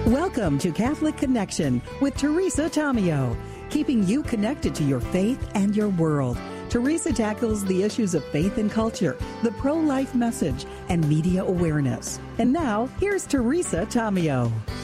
Welcome to Catholic Connection with Teresa Tomeo, keeping you connected to your faith and your world. Teresa tackles the issues of faith and culture, the pro-life message, and media awareness. And now, here's Teresa Tomeo.